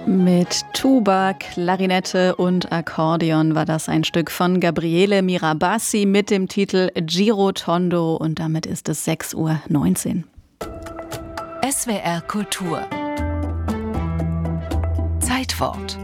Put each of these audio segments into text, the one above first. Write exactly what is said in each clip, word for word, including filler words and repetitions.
Mit Tuba, Klarinette und Akkordeon war das ein Stück von Gabriele Mirabassi mit dem Titel Giro Tondo und damit ist es sechs Uhr neunzehn. S W R Kultur Zeitwort.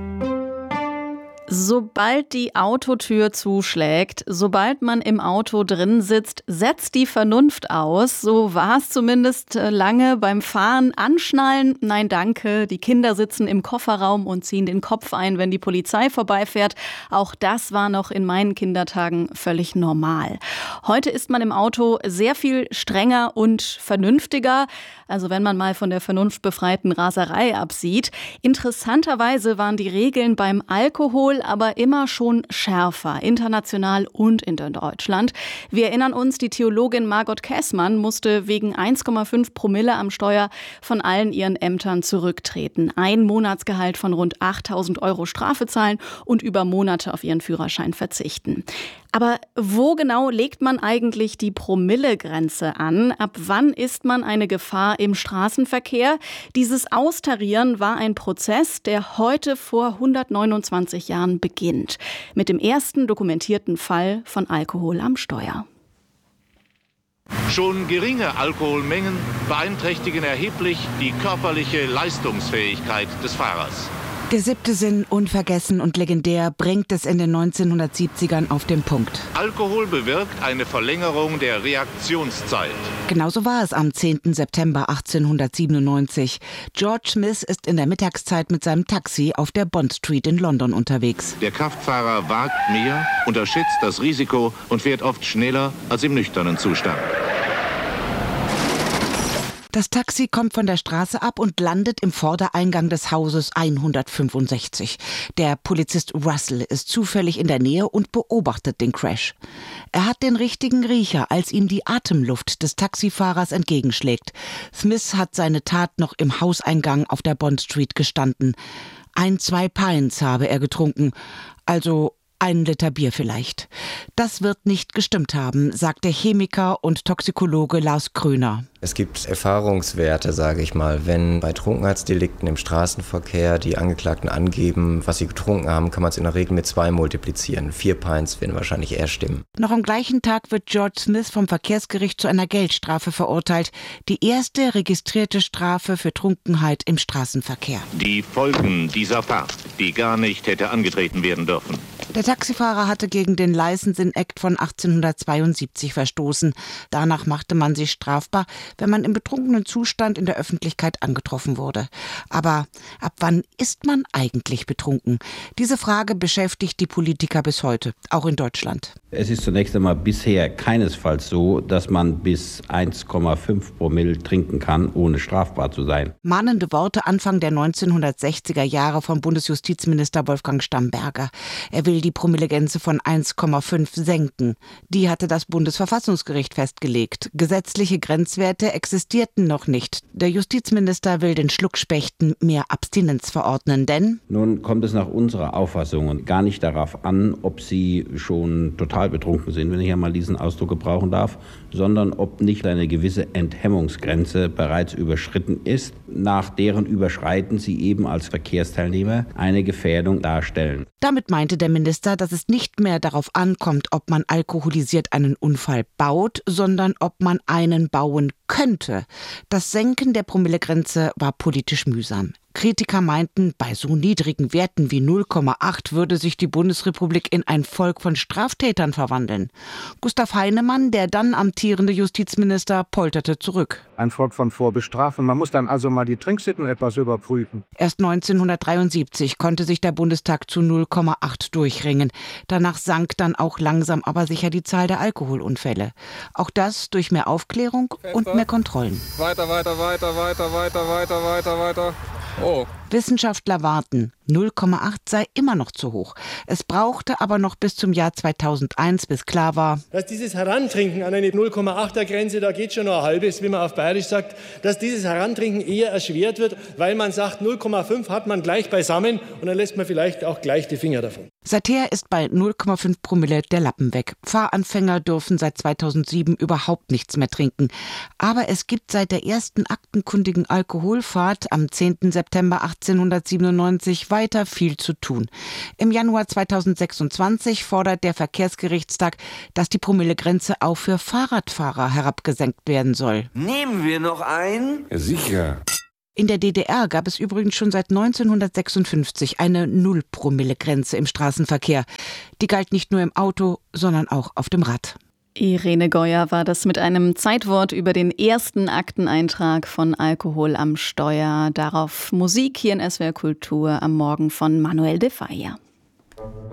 Sobald die Autotür zuschlägt, sobald man im Auto drin sitzt, setzt die Vernunft aus. So war es zumindest lange beim Fahren. Anschnallen, nein danke. Die Kinder sitzen im Kofferraum und ziehen den Kopf ein, wenn die Polizei vorbeifährt. Auch das war noch in meinen Kindertagen völlig normal. Heute ist man im Auto sehr viel strenger und vernünftiger. Also wenn man mal von der vernunftbefreiten Raserei absieht. Interessanterweise waren die Regeln beim Alkohol aber immer schon schärfer, international und in Deutschland. Wir erinnern uns, die Theologin Margot Käßmann musste wegen eins Komma fünf Promille am Steuer von allen ihren Ämtern zurücktreten. Ein Monatsgehalt von rund achttausend Euro Strafe zahlen und über Monate auf ihren Führerschein verzichten. Aber wo genau legt man eigentlich die Promillegrenze an? Ab wann ist man eine Gefahr im Straßenverkehr? Dieses Austarieren war ein Prozess, der heute vor hundertneunundzwanzig Jahren beginnt. Mit dem ersten dokumentierten Fall von Alkohol am Steuer. Schon geringe Alkoholmengen beeinträchtigen erheblich die körperliche Leistungsfähigkeit des Fahrers. Der siebte Sinn, unvergessen und legendär, bringt es in den neunzehnhundertsiebzigern auf den Punkt. Alkohol bewirkt eine Verlängerung der Reaktionszeit. Genauso war es am zehnten September achtzehnhundertsiebenundneunzig. George Smith ist in der Mittagszeit mit seinem Taxi auf der Bond Street in London unterwegs. Der Kraftfahrer wagt mehr, unterschätzt das Risiko und fährt oft schneller als im nüchternen Zustand. Das Taxi kommt von der Straße ab und landet im Vordereingang des Hauses hundertfünfundsechzig. Der Polizist Russell ist zufällig in der Nähe und beobachtet den Crash. Er hat den richtigen Riecher, als ihm die Atemluft des Taxifahrers entgegenschlägt. Smith hat seine Tat noch im Hauseingang auf der Bond Street gestanden. Ein, zwei Pints habe er getrunken, also ein Liter Bier vielleicht. Das wird nicht gestimmt haben, sagt der Chemiker und Toxikologe Lars Kröner. Es gibt Erfahrungswerte, sage ich mal. Wenn bei Trunkenheitsdelikten im Straßenverkehr die Angeklagten angeben, was sie getrunken haben, kann man es in der Regel mit zwei multiplizieren. Vier Pints werden wahrscheinlich eher stimmen. Noch am gleichen Tag wird George Smith vom Verkehrsgericht zu einer Geldstrafe verurteilt. Die erste registrierte Strafe für Trunkenheit im Straßenverkehr. Die Folgen dieser Fahrt, die gar nicht hätte angetreten werden dürfen. Der Taxifahrer hatte gegen den Licensing Act von achtzehnhundertzweiundsiebzig verstoßen. Danach machte man sich strafbar, wenn man im betrunkenen Zustand in der Öffentlichkeit angetroffen wurde. Aber ab wann ist man eigentlich betrunken? Diese Frage beschäftigt die Politiker bis heute, auch in Deutschland. Es ist zunächst einmal bisher keinesfalls so, dass man bis eins Komma fünf Promille trinken kann, ohne strafbar zu sein. Mahnende Worte Anfang der neunzehnhundertsechziger Jahre vom Bundesjustizminister Wolfgang Stamberger. Er will die Promillegrenze von eins Komma fünf senken. Die hatte das Bundesverfassungsgericht festgelegt. Gesetzliche Grenzwerte existierten noch nicht. Der Justizminister will den Schluckspechten mehr Abstinenz verordnen, denn... Nun kommt es nach unserer Auffassung gar nicht darauf an, ob sie schon total betrunken sind, wenn ich einmal diesen Ausdruck gebrauchen darf, sondern ob nicht eine gewisse Enthemmungsgrenze bereits überschritten ist, nach deren Überschreiten sie eben als Verkehrsteilnehmer eine Gefährdung darstellen. Damit meinte der Minister, dass es nicht mehr darauf ankommt, ob man alkoholisiert einen Unfall baut, sondern ob man einen bauen könnte. Das Senken der Promillegrenze war politisch mühsam. Kritiker meinten, bei so niedrigen Werten wie null Komma acht würde sich die Bundesrepublik in ein Volk von Straftätern verwandeln. Gustav Heinemann, der dann amtierende Justizminister, polterte zurück. Ein Volk von Vorbestrafen. Man muss dann also mal die Trinksitten etwas überprüfen. Erst neunzehnhundertdreiundsiebzig konnte sich der Bundestag zu null Komma acht durchringen. Danach sank dann auch langsam aber sicher die Zahl der Alkoholunfälle. Auch das durch mehr Aufklärung und mehr Kontrollen. Weiter, weiter, weiter, weiter, weiter, weiter, weiter, weiter. Oh. Wissenschaftler warten. null Komma acht sei immer noch zu hoch. Es brauchte aber noch bis zum Jahr zweitausendeins, bis klar war, dass dieses Herantrinken an eine null Komma achter Grenze, da geht schon noch ein halbes, wie man auf Bayerisch sagt, dass dieses Herantrinken eher erschwert wird, weil man sagt, null Komma fünf hat man gleich beisammen und dann lässt man vielleicht auch gleich die Finger davon. Seither ist bei null Komma fünf Promille der Lappen weg. Fahranfänger dürfen seit zweitausendsieben überhaupt nichts mehr trinken. Aber es gibt seit der ersten aktenkundigen Alkoholfahrt am zehnten September achtzehnhundertachtzig achtzehnhundertsiebenundneunzig weiter viel zu tun. Im Januar zweitausendsechsundzwanzig fordert der Verkehrsgerichtstag, dass die Promillegrenze auch für Fahrradfahrer herabgesenkt werden soll. Nehmen wir noch ein? Sicher. In der D D R gab es übrigens schon seit neunzehnhundertsechsundfünfzig eine Null-Promille-Grenze im Straßenverkehr. Die galt nicht nur im Auto, sondern auch auf dem Rad. Irene Geuer war das mit einem Zeitwort über den ersten Akteneintrag von Alkohol am Steuer. Darauf Musik hier in S W R Kultur am Morgen von Manuel de Falla.